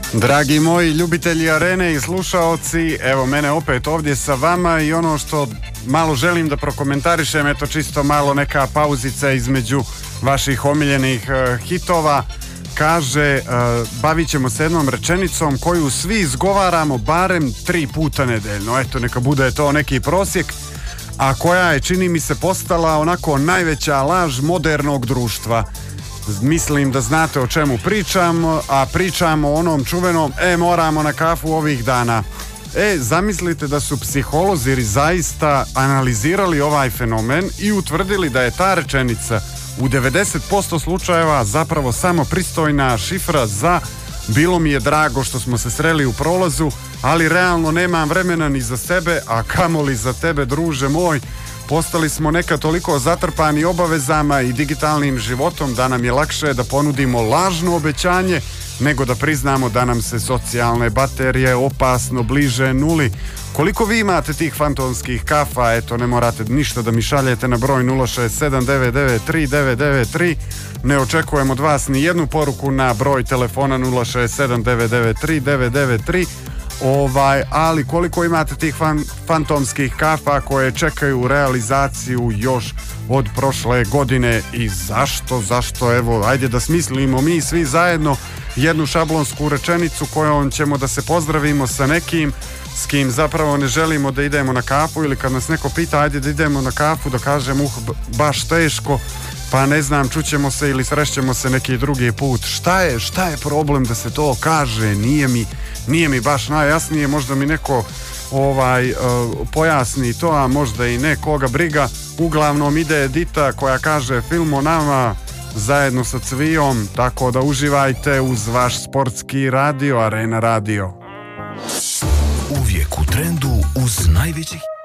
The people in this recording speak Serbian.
Dragi moji ljubitelji arene i slušaoci, evo mene opet ovdje sa vama i ono što malo želim da prokomentarišem, eto čisto malo neka pauzica između vaših omiljenih hitova. Kaže, bavit ćemo se jednom rečenicom koju svi izgovaramo barem 3 puta nedeljno. Eto, neka bude to neki prosjek, a koja je, čini mi se, postala onako najveća laž modernog društva. Mislim da znate o čemu pričam, a pričamo o onom čuvenom moramo na kafu ovih dana. Zamislite da su psiholozi zaista analizirali ovaj fenomen i utvrdili da je ta rečenica u 90% slučajeva zapravo samo pristojna šifra za bilo mi je drago što smo se sreli u prolazu, ali realno nemam vremena ni za sebe, a kamoli za tebe, druže moj. Postali smo nekad toliko zatrpani obavezama i digitalnim životom da nam je lakše da ponudimo lažno obećanje nego da priznamo da nam se socijalne baterije opasno bliže nuli. Koliko vi imate tih fantomskih kafa? Eto, ne morate ništa da mi šaljete na broj 067-993-993. Ne očekujem od vas ni jednu poruku na broj telefona 067-993-993. Ali koliko imate tih fantomskih kafa koje čekaju realizaciju još od prošle godine i zašto, evo, ajde da smislimo mi svi zajedno jednu šablonsku rečenicu kojom ćemo da se pozdravimo sa nekim s kim zapravo ne želimo da idemo na kafu, ili kad nas neko pita ajde da idemo na kafu da kažem baš teško, pa ne znam, čućemo se ili srećemo se neki drugi put. Šta je problem da se to kaže? Nije mi baš najjasnije, možda mi neko pojasni to, a možda i nekoga briga. Uglavnom ide Edita koja kaže film o nama zajedno sa Cvijom, tako da uživajte uz vaš sportski radio, Arena Radio. Uvijek u trendu uz najvećih